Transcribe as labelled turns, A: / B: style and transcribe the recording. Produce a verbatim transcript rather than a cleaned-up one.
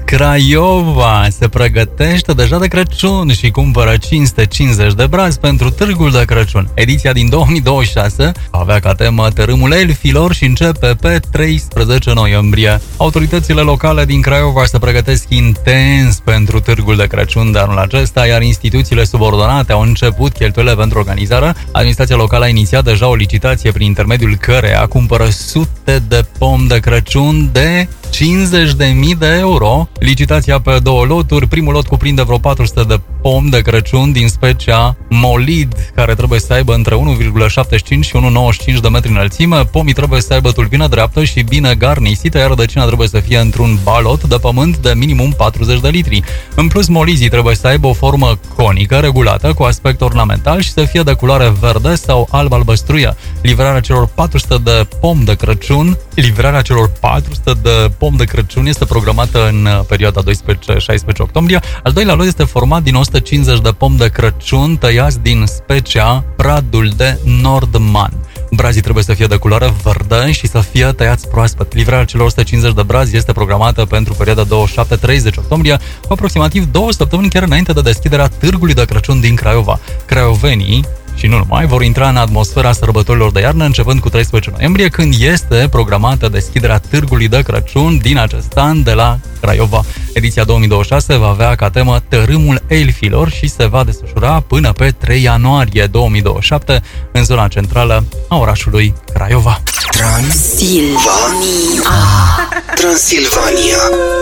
A: Craiova se pregătește deja de Crăciun și cumpără cinci sute cincizeci de brazi pentru Târgul de Crăciun. Ediția din două mii douăzeci și șase avea ca temă Tărâmul Elfilor și începe pe treisprezece noiembrie. Autoritățile locale din Craiova se pregătesc intens pentru Târgul de Crăciun de anul acesta, iar instituțiile subordonate au început cheltuielile pentru organizare. Administrația locală a inițiat deja o licitație prin intermediul căreia cumpără sute de pomi de Crăciun de cincizeci de mii de euro. Licitația pe două loturi. Primul lot cuprinde vreo patru sute de pomi de Crăciun din specia Molid, care trebuie să aibă între unu virgulă șaptezeci și cinci și unu virgulă nouăzeci și cinci de metri înălțime. Pomii trebuie să aibă tulpină dreaptă și bine garnisită, iar rădăcina trebuie să fie într-un balot de pământ de minimum patruzeci de litri. În plus, molizii trebuie să aibă o formă conică, regulată, cu aspect ornamental și să fie de culoare verde sau alb-albăstruie. Livrarea celor patru sute de pomi de Crăciun Livrarea celor patru sute de pomi de Crăciun este programată în perioada doisprezece șaisprezece octombrie. Al doilea lot este format din o sută cincizeci de pomi de Crăciun tăiați din specia Pradul de Nordman. Brazii trebuie să fie de culoare verde și să fie tăiați proaspăt. Livrarea celor o sută cincizeci de brazi este programată pentru perioada douăzeci și șapte treizeci octombrie, cu aproximativ două săptămâni chiar înainte de deschiderea Târgului de Crăciun din Craiova. Craiovenii și nu numai, vor intra în atmosfera sărbătorilor de iarnă începând cu treisprezece noiembrie, când este programată deschiderea Târgului de Crăciun din acest an de la Craiova. Ediția două mii douăzeci și șase va avea ca temă Tărâmul Elfilor și se va desfășura până pe trei ianuarie două mii douăzeci și șapte în zona centrală a orașului Craiova.
B: Transilvania. Transilvania.